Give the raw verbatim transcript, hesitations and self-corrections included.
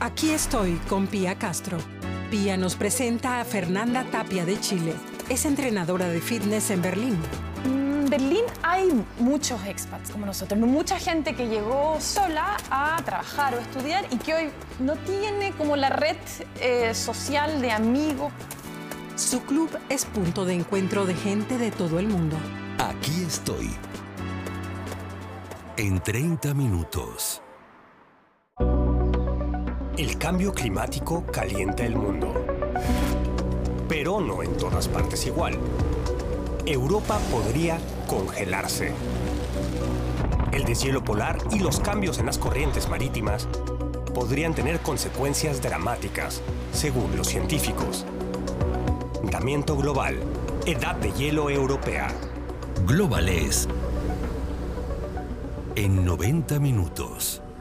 Aquí estoy con Pía Castro. Pía nos presenta a Fernanda Tapia de Chile. Es entrenadora de fitness en Berlín. En Berlín hay muchos expats como nosotros, mucha gente que llegó sola a trabajar o estudiar y que hoy no tiene como la red eh, social de amigos. Su club es punto de encuentro de gente de todo el mundo. Aquí estoy. En treinta minutos. El cambio climático calienta el mundo. Pero no en todas partes igual. Europa podría congelarse. El deshielo polar y los cambios en las corrientes marítimas podrían tener consecuencias dramáticas, según los científicos. Calentamiento global. Edad de hielo europea. Global es en noventa minutos.